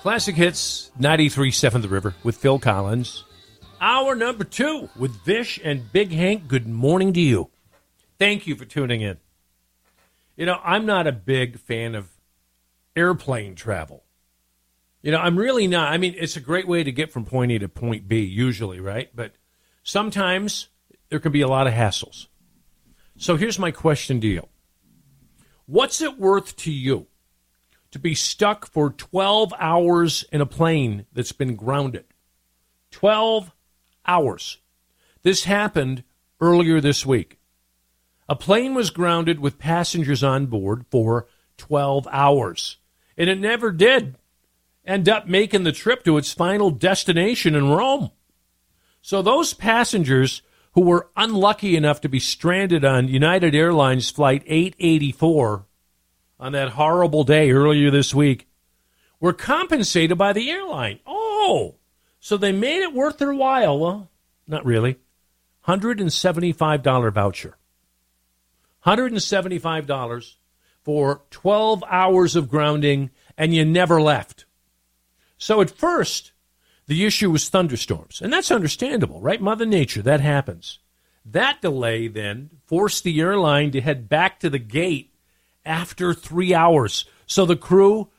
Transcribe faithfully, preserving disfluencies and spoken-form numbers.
Classic Hits, ninety-three point seven The River with Phil Collins. Hour number two with Vish and Big Hank. Good morning to you. Thank you for tuning in. You know, I'm not a big fan of airplane travel. You know, I'm really not. I mean, it's a great way to get from point A to point B, usually, right? But sometimes there can be a lot of hassles. So here's my question to you. What's it worth to you to be stuck for twelve hours in a plane that's been grounded? twelve hours. This happened earlier this week. A plane was grounded with passengers on board for twelve hours, and it never did end up making the trip to its final destination in Rome. So those passengers who were unlucky enough to be stranded on United Airlines Flight eight eighty-four on that horrible day earlier this week were compensated by the airline. Oh, so they made it worth their while. Well, not really. one hundred seventy-five dollars voucher. one hundred seventy-five dollars for twelve hours of grounding, and you never left. So at first, the issue was thunderstorms, and that's understandable, right? Mother Nature, that happens. That delay then forced the airline to head back to the gate after three hours. So the crew